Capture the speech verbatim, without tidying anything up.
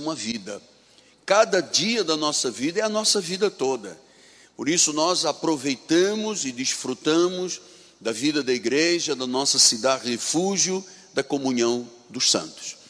uma vida. Cada dia da nossa vida é a nossa vida toda. Por isso nós aproveitamos e desfrutamos da vida da igreja, da nossa cidade refúgio, da comunhão dos santos.